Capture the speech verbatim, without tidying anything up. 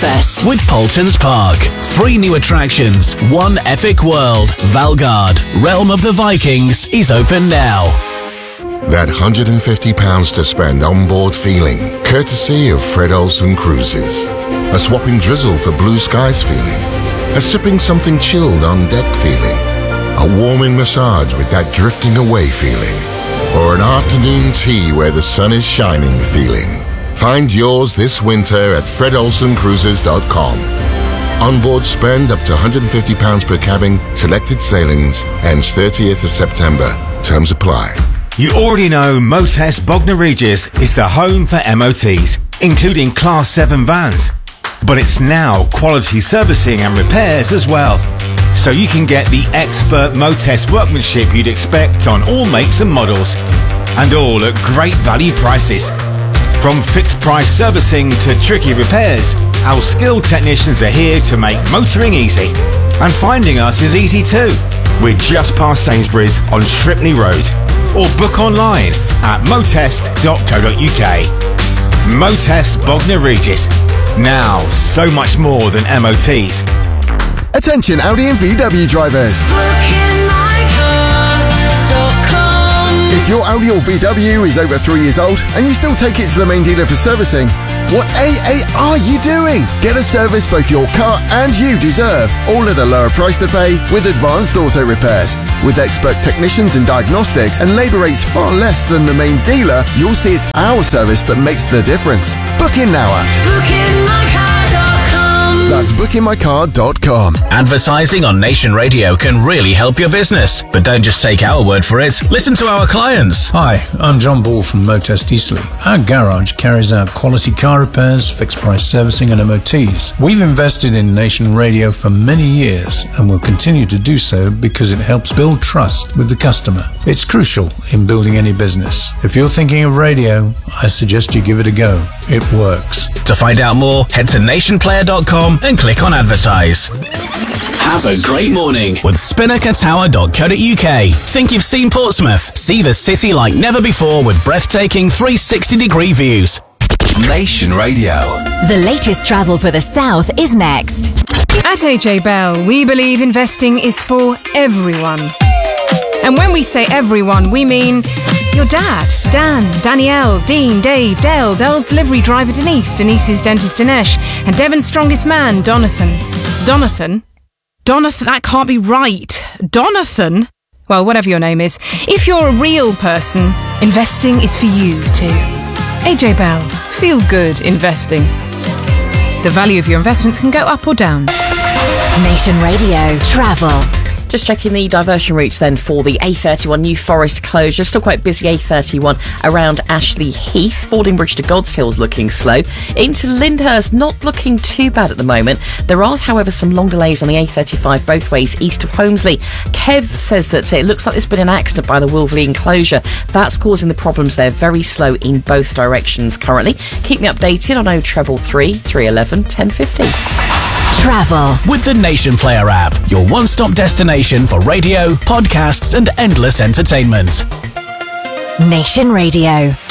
First. With Paultons Park. Three new attractions, one epic world. Valgard, Realm of the Vikings, is open now. That one hundred fifty pounds to spend on board feeling, courtesy of Fred Olsen Cruises. A swapping drizzle for blue skies feeling. A sipping something chilled on deck feeling. A warming massage with that drifting away feeling. Or an afternoon tea where the sun is shining feeling. Find yours this winter at fred olsen cruises dot com. Onboard spend up to one hundred fifty pounds per cabin, selected sailings, ends thirtieth of September. Terms apply. You already know Motest Bognor Regis is the home for M O Ts, including Class seven vans. But it's now quality servicing and repairs as well. So you can get the expert Motest workmanship you'd expect on all makes and models. And all at great value prices. From fixed price servicing to tricky repairs, our skilled technicians are here to make motoring easy. And finding us is easy too. We're just past Sainsbury's on Shripney Road. Or book online at motest dot co dot uk. Motest Bognor Regis. Now, so much more than M O Ts. Attention Audi and V W drivers. If your Audi or V W is over three years old and you still take it to the main dealer for servicing, what A A are you doing? Get a service both your car and you deserve, all at a lower price to pay with Advanced Auto Repairs. With expert technicians and diagnostics and labour rates far less than the main dealer, you'll see it's our service that makes the difference. Book in now at booking my car dot com. That's booking my car dot com. Advertising on Nation Radio can really help your business. But don't just take our word for it. Listen to our clients. Hi, I'm John Ball from Motest Eastleigh. Our garage carries out quality car repairs, fixed price servicing and M O Ts. We've invested in Nation Radio for many years and will continue to do so because it helps build trust with the customer. It's crucial in building any business. If you're thinking of radio, I suggest you give it a go. It works. To find out more, head to nation player dot com and click on advertise. Have a great morning with spinnaker tower dot co dot uk. Think you've seen Portsmouth? See the city like never before with breathtaking three sixty degree views. Nation Radio. The latest travel for the South is next. At A J Bell, we believe investing is for everyone. And when we say everyone, we mean your dad, Dan, Danielle, Dean, Dave, Dale, Dale's delivery driver Denise, Denise's dentist Dinesh, and Devon's strongest man, Donathan. Donathan? Donathan? That can't be right. Donathan? Well, whatever your name is. If you're a real person, investing is for you too. A J Bell. Feel good investing. The value of your investments can go up or down. Nation Radio Travel. Just checking the diversion routes then for the A thirty-one New Forest closure. Still quite busy A thirty-one around Ashley Heath. Fordingbridge to God's Hill's looking slow. Into Lyndhurst, not looking too bad at the moment. There are, however, some long delays on the A thirty-five both ways east of Holmesley. Kev says that it looks like there's been an accident by the Wolverley enclosure. That's causing the problems there. Very slow in both directions currently. Keep me updated on oh treble three, three eleven, ten fifty. Travel. With the Nation Player app, your one-stop destination for radio, podcasts and endless entertainment. Nation Radio.